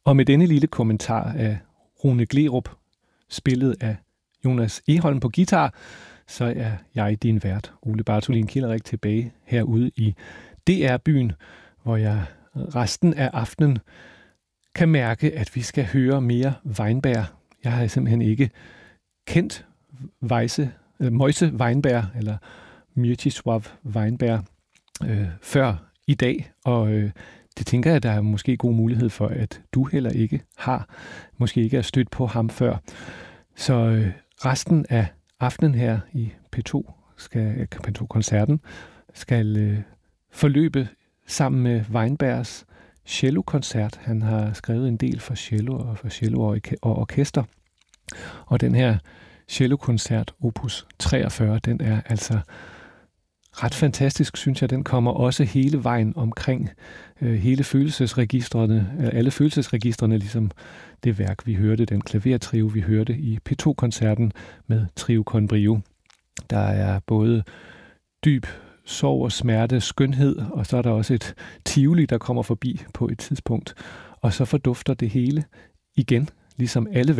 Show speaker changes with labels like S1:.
S1: Og med denne lille kommentar af Rune Gleerup, spillet af Jonas Egholm på guitar, så er jeg din vært, Ole Bartholin Kilderik, tilbage herude i DR-byen, hvor jeg resten af aftenen kan mærke, at vi skal høre mere Weinberg. Jeg har simpelthen ikke kendt Moise Weinberg, eller Mieczysław Weinberg, før i dag, og det tænker jeg, at der er måske god mulighed for, at du heller ikke har, måske ikke er stødt på ham før. Så resten af aftenen her i P2-koncerten skal forløbe sammen med Weinbergs cellokoncert. Han har skrevet en del for cello og for cello og orkester. Og den her cellokoncert, opus 43, den er altså ret fantastisk, synes jeg. Den kommer også hele vejen omkring hele følelsesregistrene, alle følelsesregistrene, ligesom det værk, vi hørte, den klavertrio, vi hørte i P2-koncerten med Trio con Brio. Der er både dyb sorg og smerte, skønhed, og så er der også et tivoli, der kommer forbi på et tidspunkt. Og så fordufter det hele igen, ligesom alle